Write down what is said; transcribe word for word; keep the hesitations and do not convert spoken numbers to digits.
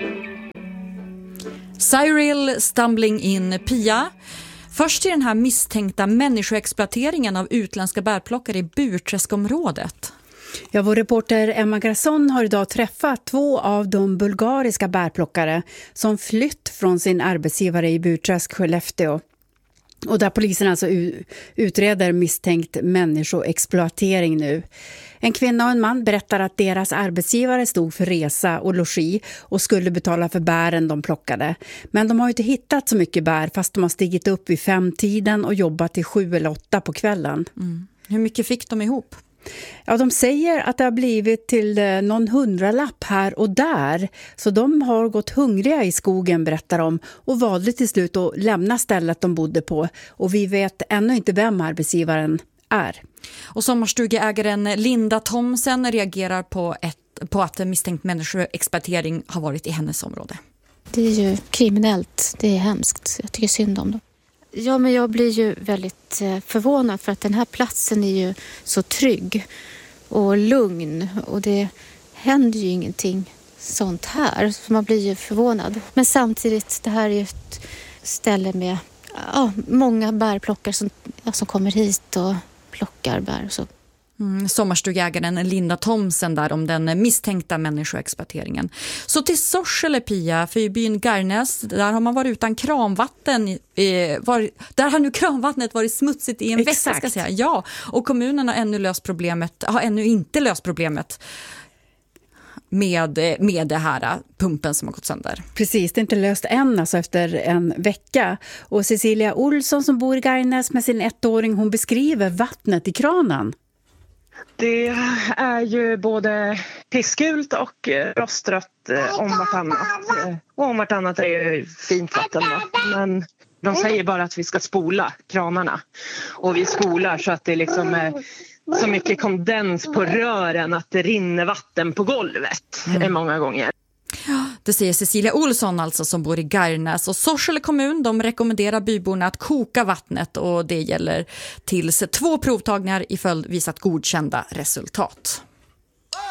Cyril Stumbling in Pia. Först till den här misstänkta människoexploateringen av utländska bärplockare i Burträskområdet. Ja, vår reporter Emma Grasson har idag träffat två av de bulgariska bärplockare som flytt från sin arbetsgivare i Burträsk, Skellefteå. Och där polisen alltså utreder misstänkt människoexploatering nu. En kvinna och en man berättar att deras arbetsgivare stod för resa och logi och skulle betala för bären de plockade. Men de har ju inte hittat så mycket bär fast de har stigit upp vid femtiden och jobbat till sju eller åtta på kvällen. Mm. Hur mycket fick de ihop? Ja, de säger att det har blivit till någon hundralapp här och där. Så de har gått hungriga i skogen, berättar de, och valde till slut att lämna stället de bodde på. Och vi vet ännu inte vem arbetsgivaren är. Och sommarstugeägaren Linda Thomsen reagerar på, ett, på att misstänkt människoexploatering har varit i hennes område. Det är ju kriminellt, det är hemskt. Jag tycker synd om dem. Ja, men jag blir ju väldigt förvånad för att den här platsen är ju så trygg och lugn. Och det händer ju ingenting sånt här, så man blir ju förvånad. Men samtidigt, det här är ju ett ställe med ja, många bärplockare som, ja, som kommer hit och plockar bär och så. Mm, sommarstugeägaren Linda Thomsen där om den misstänkta människoexploateringen. Så till Sorsele, Pia, för i byn Garnäs, där har man varit utan kranvatten. Eh, var, där har nu kranvattnet varit smutsigt i en vecka, ska jag säga. Ja, och kommunen har ännu löst problemet, har ännu inte löst problemet med, med det här pumpen som har gått sönder. Precis, det är inte löst än alltså efter en vecka. Och Cecilia Olsson som bor i Garnäs med sin ettåring, hon beskriver vattnet i kranen. Det är ju både pissgult och rostrött om vartannat. Och om vartannat är ju fint vatten då. Men de säger bara att vi ska spola kranarna. Och vi spolar så att det liksom är så mycket kondens på rören att det rinner vatten på golvet mm. många gånger. Det säger Cecilia Olsson alltså som bor i Garnäs. Och Sorsele kommun, de rekommenderar byborna att koka vattnet och det gäller tills två provtagningar i följd visat godkända resultat.